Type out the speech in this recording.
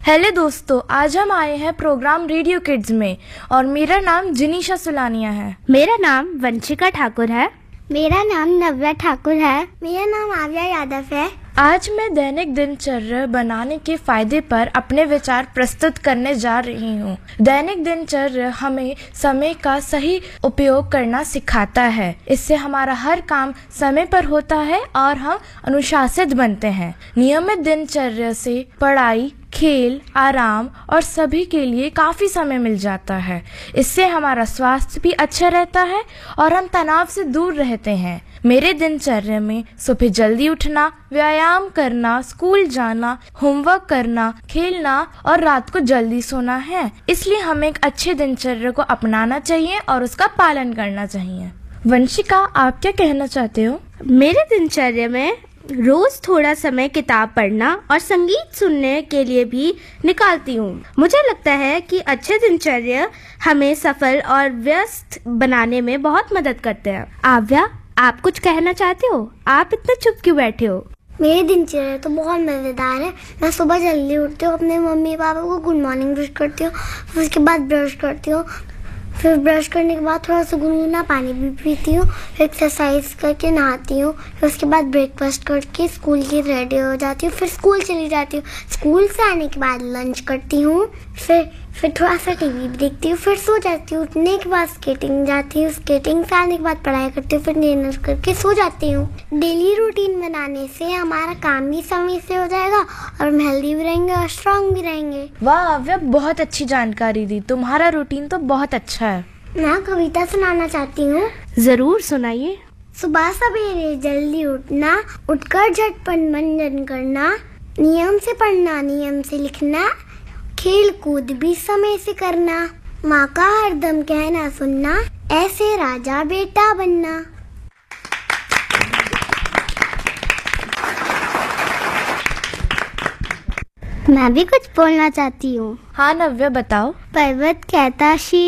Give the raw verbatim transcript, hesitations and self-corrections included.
Hello दोस्तों, आज हम आए हैं प्रोग्राम रेडियो किड्स में और मेरा नाम जिनीशा सुलानिया है। मेरा नाम वंशिका ठाकुर है। मेरा नाम नव्या ठाकुर है। मेरा नाम आव्या यादव है। आज मैं दैनिक दिनचर्या बनाने के फायदे पर अपने विचार प्रस्तुत करने जा रही हूँ। दैनिक दिनचर्या हमें समय का सही उपयोग करना सिखाता है। इससे हमारा हर काम समय पर होता है और हम अनुशासित बनते हैं। नियमित दिनचर्या से पढ़ाई, खेल, आराम और सभी के लिए काफ़ी समय मिल जाता है। इससे हमारा स्वास्थ्य भी अच्छा रहता है और हम तनाव से दूर रहते हैं। मेरे दिनचर्या में सुबह जल्दी उठना, व्यायाम करना, स्कूल जाना, होमवर्क करना, खेलना और रात को जल्दी सोना है। इसलिए हमें एक अच्छे दिनचर्या को अपनाना चाहिए और उसका पालन करना चाहिए। वंशिका, आप क्या कहना चाहते हो? मेरे दिनचर्या में रोज थोड़ा समय किताब पढ़ना और संगीत सुनने के लिए भी निकालती हूँ। मुझे लगता है कि अच्छे दिनचर्या हमें सफल और व्यस्त बनाने में बहुत मदद करते हैं। आव्या, आप कुछ कहना चाहते हो? आप इतना चुप क्यों बैठे हो? मेरी दिनचर्या तो बहुत मज़ेदार है। मैं सुबह जल्दी उठती हूँ, अपने मम्मी पापा को गुड मॉर्निंग विश करती हूँ, फिर उसके बाद ब्रश करती हूँ, फिर ब्रश करने के बाद थोड़ा सा गुनगुना पानी भी पीती हूँ, फिर एक्सरसाइज करके नहाती हूँ, फिर उसके बाद ब्रेकफास्ट करके स्कूल की रेडी हो जाती हूँ, फिर स्कूल चली जाती हूँ। स्कूल से आने के बाद लंच करती हूँ, फिर फिर थोड़ा सा टीवी भी देखती हूँ, फिर सो जाती हूँ। उठने के बाद स्केटिंग जाती हूँ, स्केटिंग से आने के बाद पढ़ाई करती हूँ, फिर डिनर करके सो जाती हूँ। डेली रूटीन बनाने से हमारा काम भी समय से हो जाएगा और हम हेल्दी भी रहेंगे और स्ट्रांग भी रहेंगे। वाह आव्या, बहुत अच्छी जानकारी दी। तुम्हारा रूटीन तो बहुत अच्छा है। मैं कविता सुनाना चाहती हूँ। जरूर सुनाइए। सुबह सवेरे जल्दी उठना, उठकर झटपट मंजन करना, नियम से पढ़ना, नियम से लिखना, खेल कूद भी समय से करना, माँ का हरदम कहना सुनना, ऐसे राजा बेटा बनना। मैं भी कुछ बोलना चाहती हूँ। हाँ नव्या, बताओ। पर्वत कहता शी